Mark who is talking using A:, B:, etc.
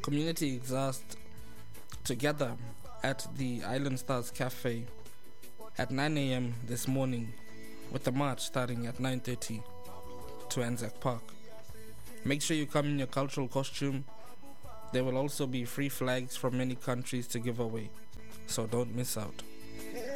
A: community exist together at the Island Stars Cafe at 9 a.m. this morning, with the march starting at 9:30 to Anzac Park. Make sure you come in your cultural costume. There will also be free flags from many countries to give away, so don't miss out.